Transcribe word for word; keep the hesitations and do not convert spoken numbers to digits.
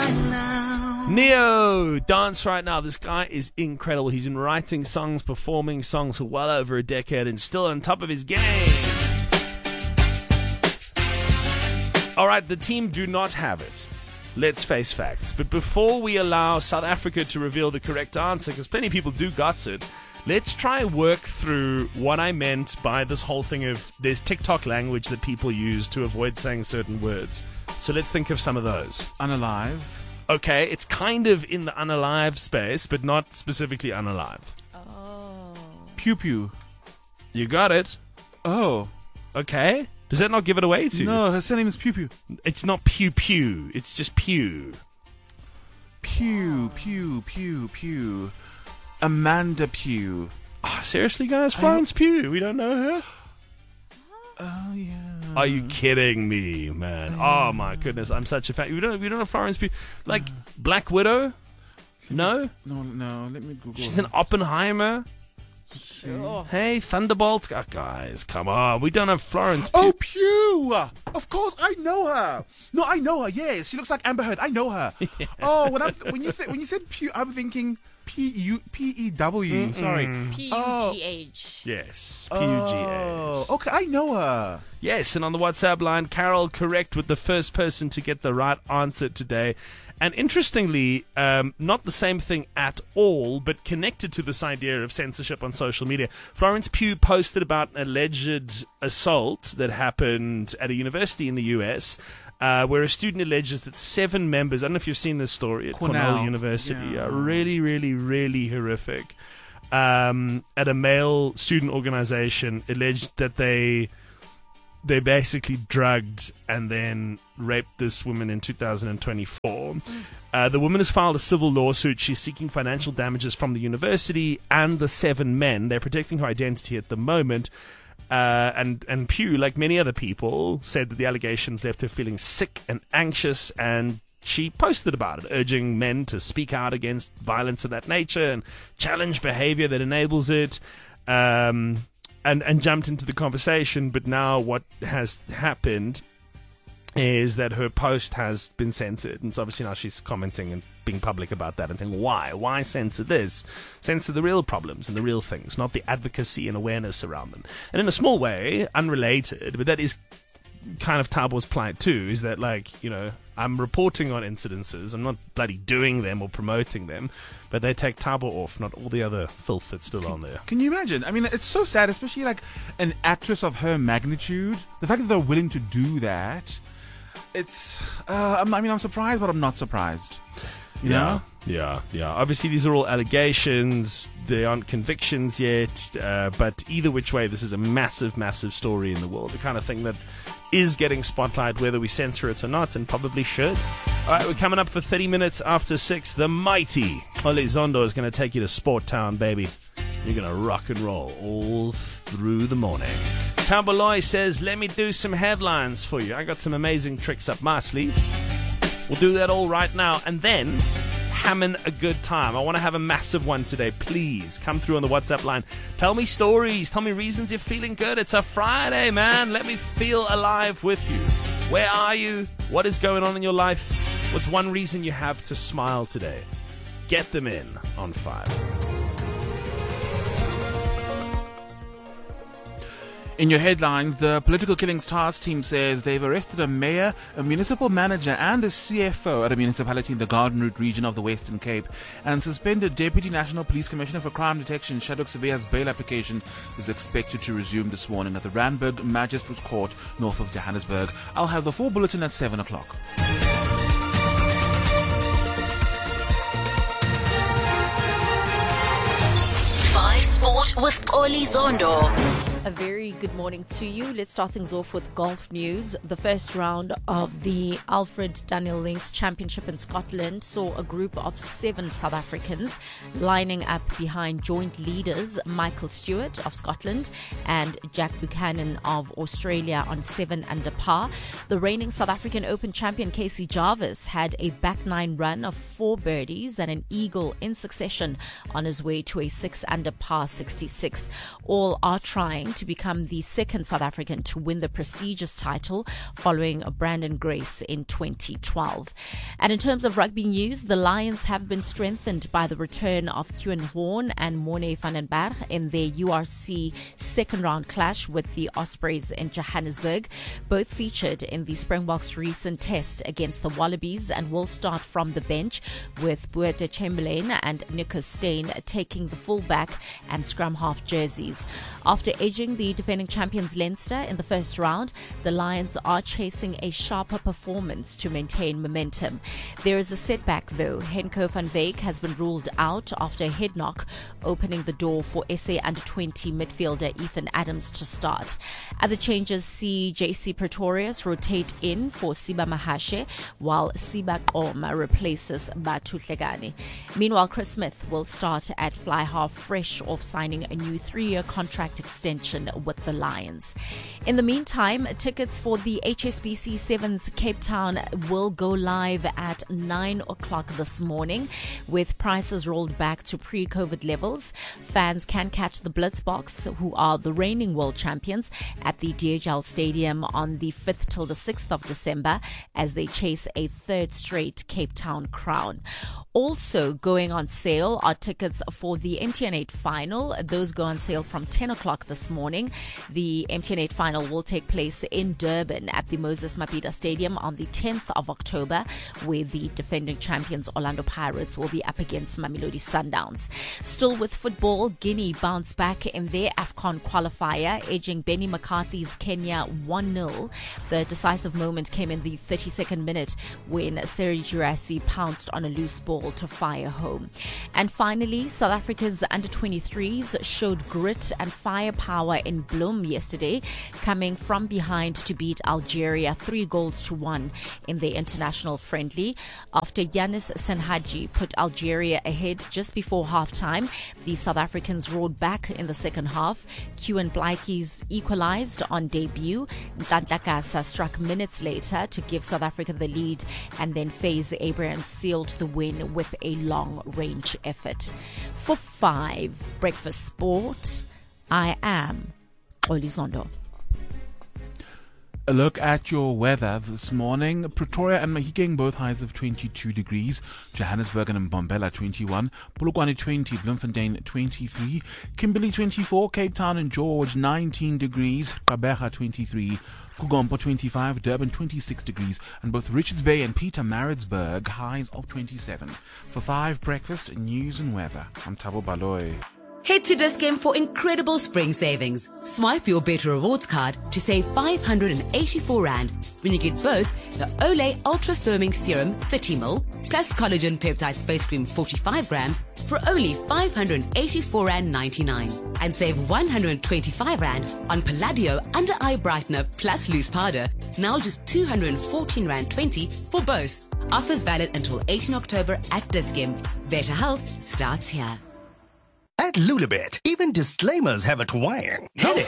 Neo, Dance Right Now. This guy is incredible. He's been writing songs, performing songs for well over a decade and still on top of his game. All right, the team do not have it. Let's face facts. But before we allow South Africa to reveal the correct answer, because plenty of people do got it, let's try and work through what I meant by this whole thing of there's TikTok language that people use to avoid saying certain words. So let's think of some of those. Unalive. Okay, it's kind of in the unalive space, but not specifically unalive. Oh. Pew pew. You got it. Oh. Okay. Does that not give it away to you? No, her surname is Pew Pew. It's not pew pew. It's just pew. Pew, pew, pew, pew. Amanda Pugh. Oh, seriously, guys? Florence Pugh. We don't know her? Oh, yeah. Are you kidding me, man? Oh, my goodness. I'm such a fan. We don't, we don't know Florence Pugh. Like, Black Widow? No? No, no. Let me Google. She's an Oppenheimer? Sure. Hey, Thunderbolt. Oh, guys, come on. We don't have Florence Pugh. Oh, Pew! Of course, I know her. No, I know her. Yes, she looks like Amber Heard. I know her. Yeah. Oh, when I when you th- when you said Pew, I'm thinking P U P E W. Mm-mm. Sorry, P U G H. Yes, P U G H. Oh, okay, I know her. Yes, and on the WhatsApp line, Carol, correct with the first person to get the right answer today. And interestingly, um, not the same thing at all, but connected to this idea of censorship on social media. Florence Pugh posted about an alleged assault that happened at a university in the U S, uh, where a student alleges that seven members, I don't know if you've seen this story at Cornell, Cornell University, yeah. are really, really, really horrific, um, at a male student organization, alleged that they... They basically drugged and then raped this woman in two thousand twenty-four. Uh, the woman has filed a civil lawsuit. She's seeking financial damages from the university and the seven men. They're protecting her identity at the moment. Uh, and, and Pugh, like many other people, said that the allegations left her feeling sick and anxious, and she posted about it, urging men to speak out against violence of that nature and challenge behavior that enables it. Um... And, and jumped into the conversation, but now what has happened is that her post has been censored, and so obviously now she's commenting and being public about that and saying, why? Why censor this? Censor the real problems and the real things, not the advocacy and awareness around them. And in a small way, unrelated, but that is kind of Tabo's plight too, is that, like, you know, I'm reporting on incidences, I'm not bloody doing them or promoting them, but they take Tabo off, not all the other filth that's still on there. Can you imagine? I mean, it's so sad, especially like an actress of her magnitude. The fact that they're willing to do that, it's, uh, I mean, I'm surprised, but I'm not surprised. You yeah, know? yeah, yeah. Obviously, these are all allegations. There aren't convictions yet, uh, but either which way, this is a massive, massive story in the world. The kind of thing that is getting spotlight, whether we censor it or not, and probably should. All right, we're coming up for thirty minutes after six. The mighty Ole Zondo is going to take you to Sport Town, baby. You're going to rock and roll all through the morning. Tambaloy says, let me do some headlines for you. I got some amazing tricks up my sleeve. We'll do that all right now, and then having a good time. I want to have a massive one today. Please come through on the WhatsApp line. Tell me stories. Tell me reasons you're feeling good. It's a Friday, man. Let me feel alive with you. Where are you? What is going on in your life? What's one reason you have to smile today? Get them in on five. In your headlines, the Political Killings Task Team says they've arrested a mayor, a municipal manager, and a C F O at a municipality in the Garden Route region of the Western Cape, and suspended Deputy National Police Commissioner for Crime Detection Shadok Sibiya's bail application is expected to resume this morning at the Randburg Magistrates Court north of Johannesburg. I'll have the full bulletin at seven o'clock. Five Sport with Oli Zondo. A very good morning to you. Let's start things off with golf news. The first round of the Alfred Daniel Links Championship in Scotland saw a group of seven South Africans lining up behind joint leaders Michael Stewart of Scotland and Jack Buchanan of Australia on seven under par. The reigning South African Open champion Casey Jarvis had a back nine run of four birdies and an eagle in succession on his way to a six under par sixty-six. All are trying him to become the second South African to win the prestigious title following Brandon Grace in twenty twelve. And in terms of rugby news, the Lions have been strengthened by the return of Kieran Horn and Morne van den Berg in their U R C second round clash with the Ospreys in Johannesburg. Both featured in the Springboks' recent test against the Wallabies and will start from the bench, with Boete Chamberlain and Nico Steyn taking the fullback and scrum half jerseys. After edging the defending champions Leinster in the first round, the Lions are chasing a sharper performance to maintain momentum. There is a setback though. Henko van Wyk has been ruled out after a head knock, opening the door for S A under twenty midfielder Ethan Adams to start. Other changes see J C Pretorius rotate in for Siba Mahashe, while Siba Qoma replaces Batu Hlegane. Meanwhile, Chris Smith will start at fly half, fresh off signing a new three-year contract extension with the Lions. In the meantime, tickets for the H S B C Sevens Cape Town will go live at nine o'clock this morning, with prices rolled back to pre-COVID levels. Fans can catch the Blitzboks, who are the reigning world champions, at the D H L Stadium on the fifth till the sixth of December as they chase a third straight Cape Town crown. Also going on sale are tickets for the M T N eight final. Those go on sale from ten o'clock this morning. The M T N eight final will take place in Durban at the Moses Mabhida Stadium on the tenth of October, where the defending champions Orlando Pirates will be up against Mamelodi Sundowns. Still with football, Guinea bounced back in their AFCON qualifier, edging Benny McCarthy's Kenya one nil. The decisive moment came in the thirty-second minute when Seri Jurasi pounced on a loose ball to fire home. And finally, South Africa's under twenty-threes showed grit and firepower in bloom yesterday, coming from behind to beat Algeria three goals to one in their international friendly. After Yanis Senhaji put Algeria ahead just before halftime, the South Africans roared back in the second half. Qan Blaikies equalized on debut. Nzanhla Gasa struck minutes later to give South Africa the lead, and then Faze Abraham sealed the win with a long-range effort. For five Breakfast Sport, I am Oli Zondo. A look at your weather this morning. Pretoria and Mahikeng both highs of twenty-two degrees. Johannesburg and Mbombela twenty-one. Polokwane twenty. Bloemfontein twenty-three. Kimberley twenty-four. Cape Town and George nineteen degrees. Gqeberha twenty-three. Kugompo twenty-five, Durban twenty-six degrees, and both Richards Bay and Pietermaritzburg highs of twenty-seven. For five Breakfast, news and weather, I'm Thabo Baloy. Head to Dis-Chem for incredible spring savings. Swipe your Better Rewards card to save five hundred eighty-four rand when you get both the Olay Ultra Firming Serum thirty milliliters plus Collagen Peptide Space Cream forty-five grams for only five hundred eighty-four rand ninety-nine. And save one hundred twenty-five rand on Palladio Under Eye Brightener plus Loose Powder, now just two hundred fourteen rand twenty for both. Offers valid until eighteenth of October at Dis-Chem. Better health starts here. At Lulabet, even disclaimers have a twang. Hit it!